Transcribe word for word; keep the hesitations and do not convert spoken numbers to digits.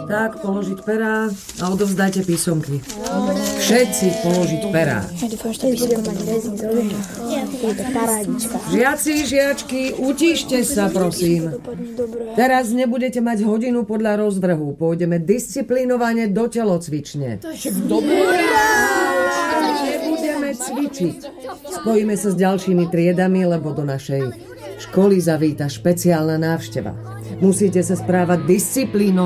Tak, položiť perá a odovzdajte písomky. Všetci položiť perá. Žiaci, žiačky, utíšte sa, prosím. Teraz nebudete mať hodinu podľa rozvrhu. Pôjdeme disciplinovane do telocvične. Nebudeme cvičiť. Spojíme sa s ďalšími triedami, lebo do našej školy zavíta špeciálna návšteva. Musíte sa správať disciplínou.